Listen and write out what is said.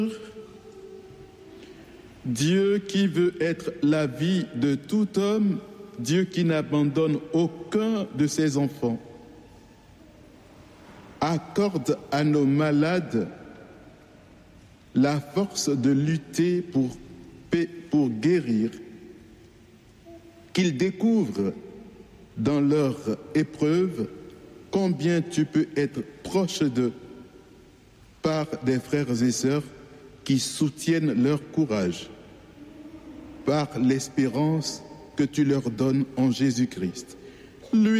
Dieu qui veut être la vie de tout homme, Dieu qui n'abandonne aucun de ses enfants, accorde à nos malades la force de lutter pour guérir, qu'ils découvrent dans leur épreuve combien tu peux être proche d'eux par des frères et sœurs qui soutiennent leur courage, par l'espérance que tu leur donnes en Jésus-Christ. Lui